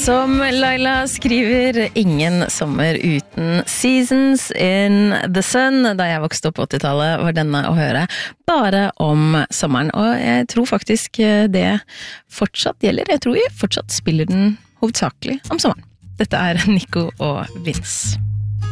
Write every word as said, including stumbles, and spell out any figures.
Som Laila skriver, ingen sommer uten Seasons in the Sun. Da jeg vokste opp på åttitallet var denne å høre bare om sommeren. Og jeg tror faktisk det fortsatt gjelder. Jeg tror jeg fortsatt spiller den hovedsakelig om sommeren. Dette er Nico og Vince.